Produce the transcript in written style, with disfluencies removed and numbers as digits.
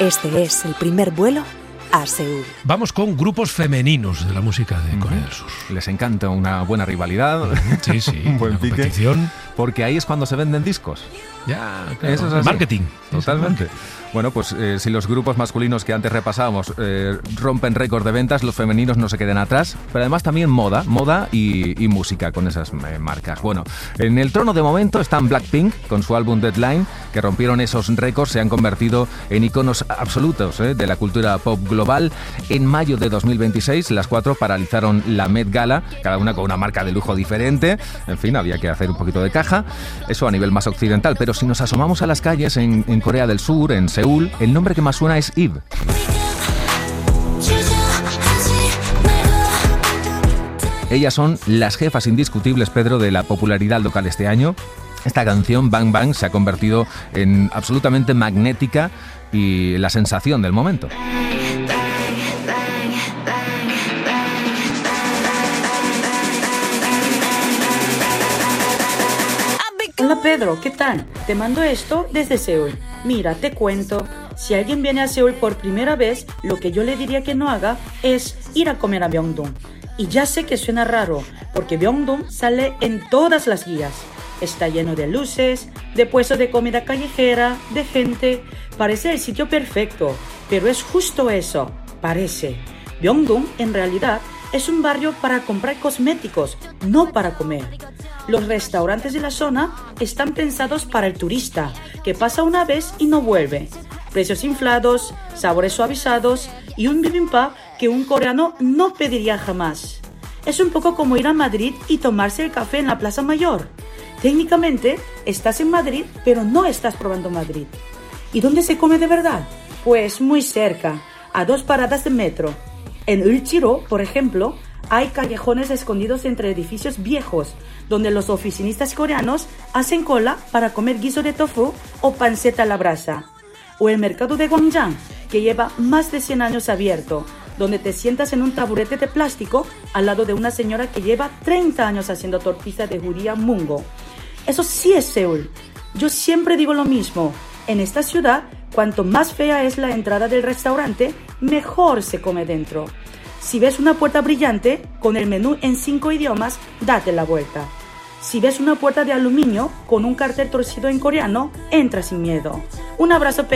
Este es el primer vuelo a Seúl. Vamos con grupos femeninos de la música de Corea del Sur. Les encanta una buena rivalidad. Sí, sí. Un buen pique. Competición. Porque ahí es cuando se venden discos. Ya, claro. Eso es así. Marketing. Totalmente. Bueno, pues si los grupos masculinos que antes repasábamos rompen récord de ventas, los femeninos no se queden atrás. Pero además también moda y música con esas marcas. Bueno, en el trono de momento están Blackpink con su álbum Deadline, que rompieron esos récords, se han convertido en iconos absolutos de la cultura pop global. En mayo de 2026, las cuatro paralizaron la Met Gala, cada una con una marca de lujo diferente. En fin, había que hacer un poquito de caja. Eso a nivel más occidental. Pero si nos asomamos a las calles en Corea del Sur, en Seúl, el nombre que más suena es Eve. Ellas son las jefas indiscutibles, Pedro, de la popularidad local este año. Esta canción, Bang Bang, se ha convertido en absolutamente magnética y la sensación del momento. Hola Pedro, ¿qué tal? Te mando esto desde Seúl. Mira, te cuento. Si alguien viene a Seúl por primera vez, lo que yo le diría que no haga es ir a comer a Myeongdong. Y ya sé que suena raro, porque Myeongdong sale en todas las guías. Está lleno de luces, de puestos de comida callejera, de gente. Parece el sitio perfecto, pero es justo eso, parece. Myeongdong, en realidad, es un barrio para comprar cosméticos, no para comer. Los restaurantes de la zona están pensados para el turista, que pasa una vez y no vuelve. Precios inflados, sabores suavizados y un bibimbap que un coreano no pediría jamás. Es un poco como ir a Madrid y tomarse el café en la Plaza Mayor. Técnicamente estás en Madrid, pero no estás probando Madrid. ¿Y dónde se come de verdad? Pues muy cerca, a 2 paradas de metro. En Ulchiro, por ejemplo, hay callejones escondidos entre edificios viejos, donde los oficinistas coreanos hacen cola para comer guiso de tofu o panceta a la brasa. O el mercado de Gwangjang, que lleva más de 100 años abierto, donde te sientas en un taburete de plástico al lado de una señora que lleva 30 años haciendo tortilla de judía mungo. Eso sí es Seúl. Yo siempre digo lo mismo. En esta ciudad, cuanto más fea es la entrada del restaurante, mejor se come dentro. Si ves una puerta brillante, con el menú en 5 idiomas, date la vuelta. Si ves una puerta de aluminio, con un cartel torcido en coreano, entra sin miedo. Un abrazo.